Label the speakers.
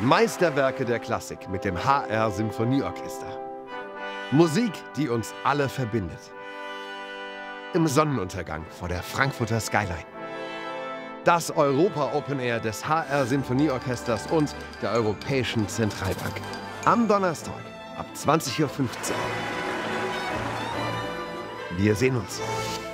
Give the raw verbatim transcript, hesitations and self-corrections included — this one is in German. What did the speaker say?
Speaker 1: Meisterwerke der Klassik mit dem H R Symphonieorchester. Musik, die uns alle verbindet. Im Sonnenuntergang vor der Frankfurter Skyline. Das Europa Open Air des H R Symphonieorchesters und der Europäischen Zentralbank. Am Donnerstag ab zwanzig Uhr fünfzehn. Wir sehen uns.